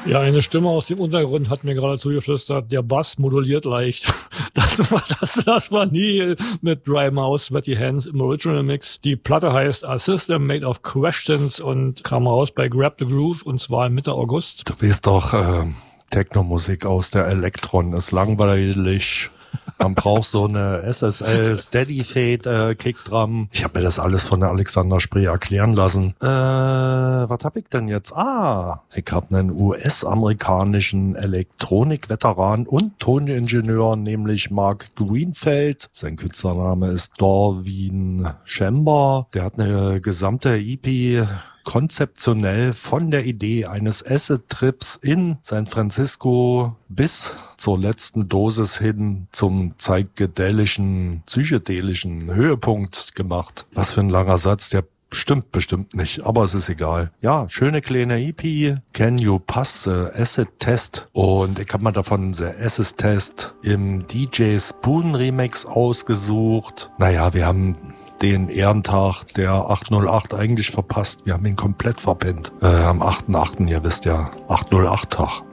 Ja, eine Stimme aus dem Untergrund hat mir gerade zugeflüstert, der Bass moduliert leicht. Das war nie mit Dry Mouth, Sweaty Hands im Original Mix. Die Platte heißt A System Made of Questions und kam raus bei Grab the Groove und zwar Mitte August. Du weißt doch, Techno-Musik aus der Elektron ist langweilig. Man braucht so eine SSL Steady Fade Kickdrum. Ich habe mir das alles von der Alexander Spree erklären lassen. Was hab ich denn jetzt? Ich habe einen US-amerikanischen Elektronik-Veteran und Toningenieur, nämlich Mark Greenfeld. Sein Künstlername ist Darwin Chamber. Der hat eine gesamte EP konzeptionell von der Idee eines Acid-Trips in San Francisco bis zur letzten Dosis hin zum psychedelischen, psychedelischen Höhepunkt gemacht. Was für ein langer Satz, der stimmt bestimmt nicht, aber es ist egal. Ja, schöne kleine EP, Can You Pass the Acid Test? Und ich habe mal davon The Acid Test im DJ Spoon Remix ausgesucht. Naja, wir haben den Ehrentag der 808 eigentlich verpasst. Wir haben ihn komplett verpennt. Am 8.8., ihr wisst ja, 808-Tag.